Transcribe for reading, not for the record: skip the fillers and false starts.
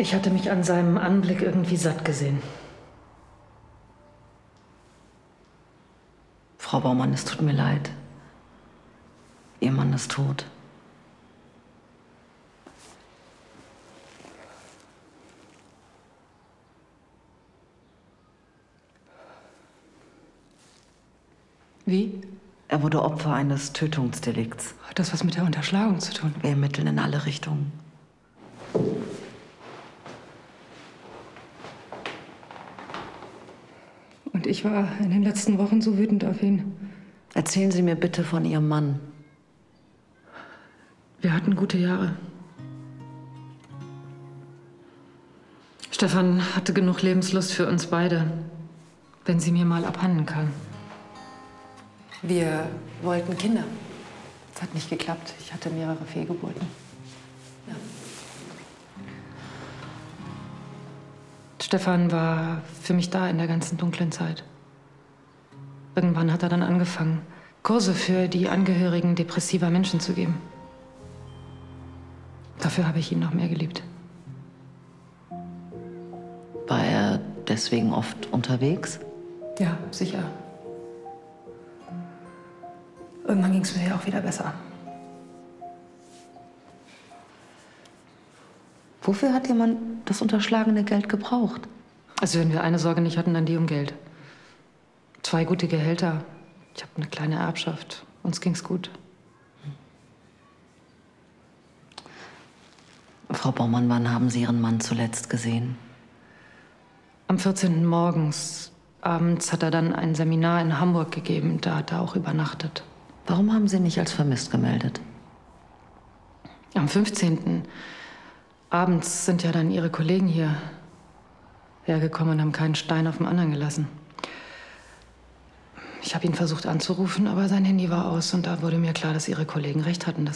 Ich hatte mich an seinem Anblick irgendwie satt gesehen. Frau Baumann, es tut mir leid. Ihr Mann ist tot. Wie? Er wurde Opfer eines Tötungsdelikts. Hat das was mit der Unterschlagung zu tun? Wir ermitteln in alle Richtungen. Und ich war in den letzten Wochen so wütend auf ihn. Erzählen Sie mir bitte von Ihrem Mann. Wir hatten gute Jahre. Stefan hatte genug Lebenslust für uns beide, wenn sie mir mal abhanden kam. Wir wollten Kinder. Es hat nicht geklappt. Ich hatte mehrere Fehlgeburten. Ja. Stefan war für mich da in der ganzen dunklen Zeit. Irgendwann hat er dann angefangen, Kurse für die Angehörigen depressiver Menschen zu geben. Dafür habe ich ihn noch mehr geliebt. War er deswegen oft unterwegs? Ja, sicher. Irgendwann ging es mir ja auch wieder besser. Wofür hat Ihr Mann das unterschlagene Geld gebraucht? Also wenn wir eine Sorge nicht hatten, dann die um Geld. 2 gute Gehälter. Ich habe eine kleine Erbschaft. Uns ging's gut. Frau Baumann, wann haben Sie Ihren Mann zuletzt gesehen? Am 14. morgens. Abends hat er dann ein Seminar in Hamburg gegeben. Da hat er auch übernachtet. Warum haben Sie nicht als vermisst gemeldet? Am 15. abends sind ja dann Ihre Kollegen hier hergekommen und haben keinen Stein auf dem anderen gelassen. Ich habe ihn versucht anzurufen, aber sein Handy war aus und da wurde mir klar, dass Ihre Kollegen recht hatten.